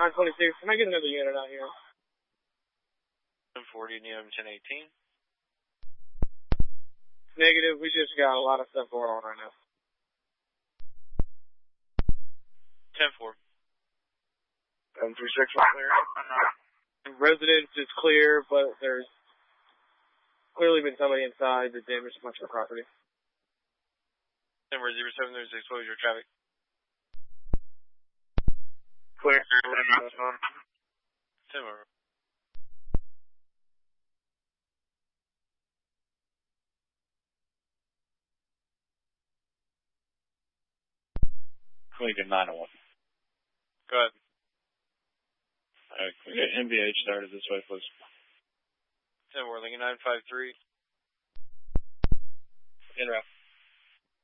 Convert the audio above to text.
926, can I get another unit out here? 1040, Neum 1018. Negative, we just got a lot of stuff going on right now. 10-4. 1036 clear. Residence is clear, but there's clearly been somebody inside that damaged much of the property. 10-736, what was your traffic? Clear. 10 Lincoln 901. Go ahead. We got MVH started this way, please. 10 Lincoln 953. In route.